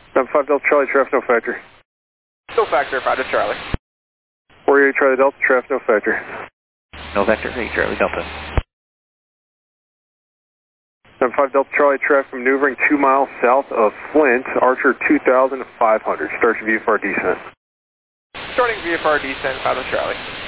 5 Delta Charlie, traffic, no factor. No factor, 5 to Charlie. 48 Charlie Delta, traffic, no factor. No factor, 8 Charlie Delta. 5 Delta Charlie, traffic maneuvering 2 miles south of Flint, Archer 2500. Start your VFR descent. Starting VFR descent, 5 to Charlie.